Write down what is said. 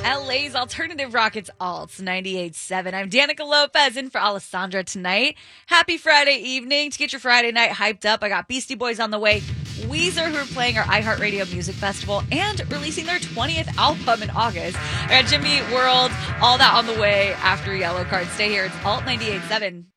LA's alternative rock. It's Alts 98.7. I'm Danica Lopez in for Alessandra tonight. Happy Friday evening. To get your Friday night hyped up, I got Beastie Boys on the way, Weezer, who are playing our iHeartRadio Music Festival and releasing their 20th album in August. I got Jimmy World, all that on the way after Yellow Card. Stay here. It's Alt 98.7.